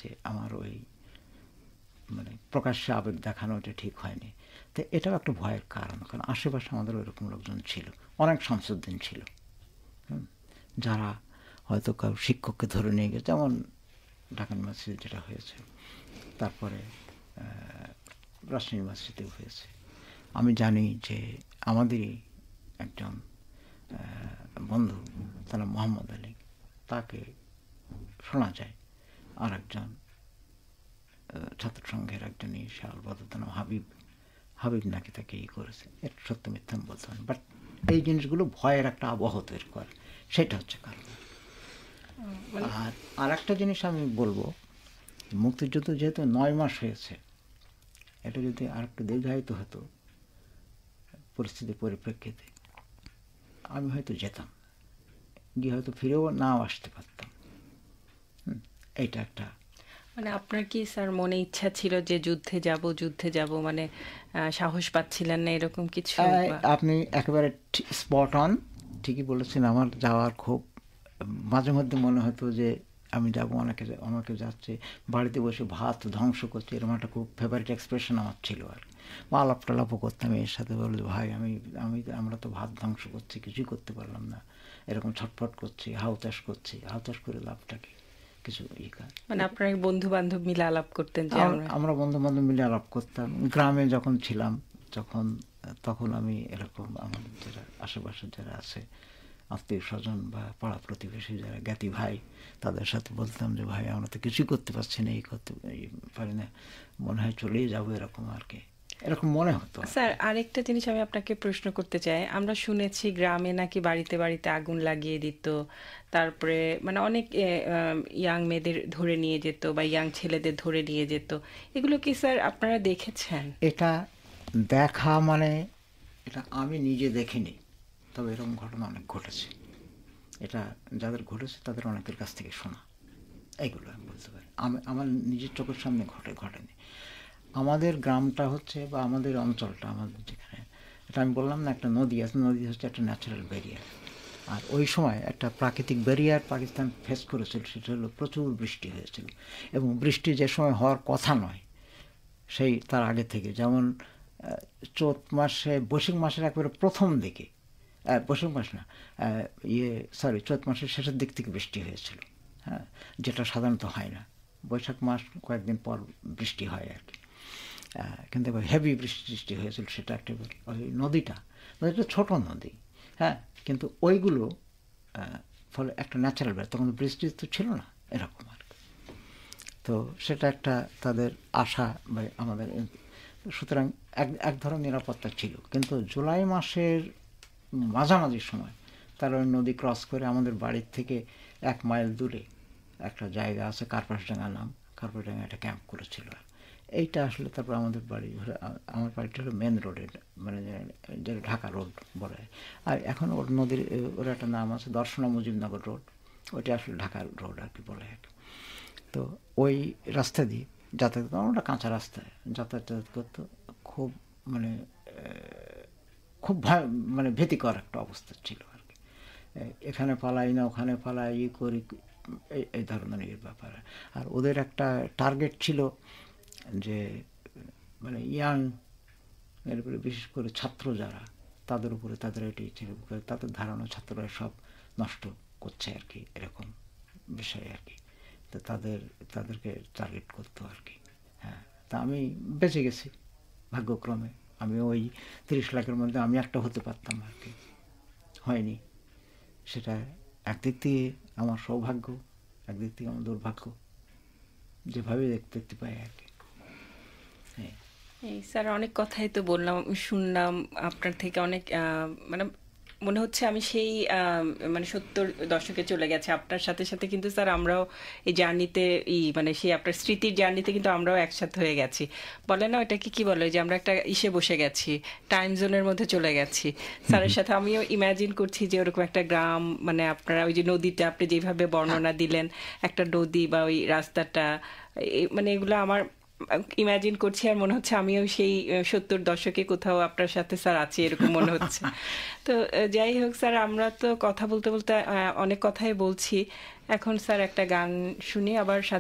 যে আমার ওই মানে প্রকাশ্যে আবেগ দেখানো এটা ঠিক হয়নি। তো এটাও একটা ভয়ের কারণ, কারণ আশেপাশে আমাদের ওইরকম লোকজন ছিল, অনেক শামসুদ্দিন ছিল যারা হয়তো কারো শিক্ষককে ধরে নিয়ে গেছে, যেমন ঢাকা ইউনিভার্সিটি যেটা হয়েছে, তারপরে রাজশাহী ইউনিভার্সিটিতেও হয়েছে। আমি জানি যে আমাদেরই একজন বন্ধু, তার নাম মোহাম্মদ আলী, তাকে শোনা যায় আর একজন ছাত্রসংঘের একজন শাল বদর নাম হাবিব নাকি তাকে করেছে। এটা সত্য মিথ্যা আমি বলতে পারি, বাট এই জিনিসগুলো ভয়ের একটা আবহ তৈরি করে, সেটা হচ্ছে কারণ। আর একটা জিনিস আমি বলবো, মুক্তিযুদ্ধ যেহেতু 9 মাস হয়েছে, এটা যদি আর একটু দীর্ঘায়িত হতো পরিস্থিতির পরিপ্রেক্ষিতে, আমি হয়তো যেতাম, গিয়ে হয়তো ফিরেও নাও আসতে পারতাম। এইটা একটা মানে আপনার কি স্যার মনে ইচ্ছা ছিল যে যুদ্ধে যাব, মানে সাহস পাচ্ছিলেন না এরকম কিছু? আপনি একেবারে স্পট অন, ঠিকই বলেছেন। আমার যাওয়ার খুব মাঝে মধ্যে মনে হতো যে আমি যাবো, অনেকে যাচ্ছে, বাড়িতে বসে ভাত ধ্বংস করছে, এরকম একটা খুব ফেভারিট এক্সপ্রেশন আমার ছিল। আর বা আলাপ টালাপও করতাম এর সাথে, বললে ভাই আমরা তো ভাত ধ্বংস করছি, কিছুই করতে পারলাম না, এরকম ছটফট করছি, হাউতাস করছি, হাউতাস করে লাভটা কি, কিছু মানে আপনার বন্ধু বান্ধব মিলে আলাপ করতেন? যে আমরা বন্ধু বান্ধব মিলে আলাপ করতাম। গ্রামে যখন ছিলাম তখন আমি এরকম আমাদের যারা আশেপাশে যারা আছে আত্মীয় স্বজন বা পাড়া প্রতিবেশী যারা জ্ঞাতি ভাই, তাদের সাথে বলতাম যে ভাই আমরা তো কিছুই করতে পারছি না, এই করতে পারি না, মনে হয় চলেই যাবো, এরকম আর কি, এরকম মনে হতো। স্যার আরেকটা জিনিস আমি আপনাকে প্রশ্ন করতে চাই, আমরা শুনেছি গ্রামে নাকি বাড়িতে বাড়িতে আগুন লাগিয়ে দিত, তারপরে মানে অনেক ইয়াং মেয়েদের ধরে নিয়ে যেত বা ইয়াং ছেলেদের ধরে নিয়ে যেত, এগুলো কি স্যার আপনারা দেখেছেন? এটা দেখা মানে এটা আমি নিজে দেখিনি, তবে এরকম ঘটনা অনেক ঘটেছে। এটা যাদের ঘটেছে তাদের অনেকের কাছ থেকে শোনা, এইগুলো আমি বলতে পারি। আমার নিজের চোখের সামনে ঘটেনি। আমাদের গ্রামটা হচ্ছে বা আমাদের অঞ্চলটা, আমাদের যেখানে, এটা আমি বললাম না একটা নদী আছে, নদী হচ্ছে একটা ন্যাচারাল ব্যারিয়ার। আর ওই সময় একটা প্রাকৃতিক ব্যারিয়ার পাকিস্তান ফেস করেছিল, সেটা হলো প্রচুর বৃষ্টি হয়েছিল, এবং বৃষ্টি যে সময় হওয়ার কথা নয় সেই তার আগে থেকে, যেমন চৈত মাসে, বৈশাখ মাসের একেবারে প্রথম দিকে, বৈশাখ মাস না, চৈত মাসের শেষের দিক থেকে বৃষ্টি হয়েছিল, হ্যাঁ, যেটা সাধারণত হয় না। বৈশাখ মাস কয়েকদিন পর বৃষ্টি হয় আর কি, কিন্তু হেভি বৃষ্টি হয়েছিল। সেটা একটা ওই নদীটা ছোট নদী, হ্যাঁ, কিন্তু ওইগুলো ফলে একটা ন্যাচারাল ব্যাপার, তখন বৃষ্টি তো ছিল না, এরকম আর কি। তো সেটা একটা তাদের আশা বা আমাদের, সুতরাং এক ধরনের নিরাপত্তা ছিল। কিন্তু জুলাই মাসের মাঝামাঝি সময় তারা ওই নদী ক্রস করে আমাদের বাড়ির থেকে 1 মাইল দূরে একটা জায়গা আছে, কার্পাসডাঙ্গা নাম, কার্পাসডাঙ্গা একটা ক্যাম্প করেছিল। এইটা আসলে তারপর আমার বাড়িটা হলো মেন রোডে, মানে যেটা ঢাকা রোড বলে, আর এখন ওর নদীর ওর একটা নাম আছে দর্শনা মুজিবনগর রোড, ওইটা আসলে ঢাকা রোড আর কি বলে। তো ওই রাস্তা দিয়ে যাতায়াত করতো, ওটা কাঁচা রাস্তায় যাতায়াত করতো, খুব মানে খুব মানে ভীতিকর একটা অবস্থা ছিল আর কি। এখানে পালাই না, ওখানে পালাই, করি, এই ধরনের ব্যাপারে। আর ওদের একটা টার্গেট ছিল যে মানে ইয়াং, এরপরে বিশেষ করে ছাত্র যারা, তাদের উপরে তাদের এটি ছিল, তাদের ধারণা ছাত্ররা সব নষ্ট করছে আর কি, এরকম বিষয় আর কি। তো তাদেরকে টার্গেট করতো আর কি। হ্যাঁ, তা আমি বেঁচে গেছি ভাগ্যক্রমে। আমি ওই 30 লাখের মধ্যে আমি একটা হতে পারতাম আর কি, হয়নি। সেটা একদিক থেকে আমার সৌভাগ্য, একদিক থেকে আমার দুর্ভাগ্য, যেভাবে দেখতে পাই আর কি। হ্যাঁ, এই স্যার অনেক কথাই তো বললাম, শুনলাম আপনার থেকে অনেক, মানে মনে হচ্ছে আমি সেই মানে 70 দশকে চলে গেছে আপনার সাথে সাথে, কিন্তু স্যার আমরাও এই জার্নিতে মানে সেই আপনার স্মৃতির জার্নিতে কিন্তু আমরাও একসাথে হয়ে গেছি। বলে না ওইটাকে কি বলে, যে আমরা একটা ইসে বসে গেছি, টাইম জোনের মধ্যে চলে গেছি স্যারের সাথে। আমিও ইমাজিন করছি যে ওরকম একটা গ্রাম, মানে আপনারা ওই যে নদীটা আপনি যেভাবে বর্ণনা দিলেন, একটা নদী বা ওই রাস্তাটা, মানে এগুলো আমার ইমাজিন করছি, আর মনে হচ্ছে আমিও সেই 70 দশকে কোথাও আপনার সাথে স্যার আছি, এরকম মনে হচ্ছে। তো যাই হোক স্যার, আমরা তো কথা বলতে বলতে অনেক কথাই বলছি। এখন স্যার একটা গান শুনি, আবার